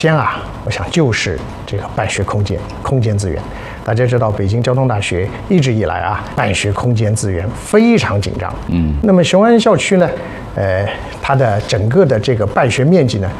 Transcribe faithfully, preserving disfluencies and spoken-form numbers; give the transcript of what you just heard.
先啊，我想就是这个办学空间、空间资源。大家知道，北京交通大学一直以来啊，办学空间资源非常紧张。嗯，那么雄安校区呢，呃，它的整个的这个办学面积呢，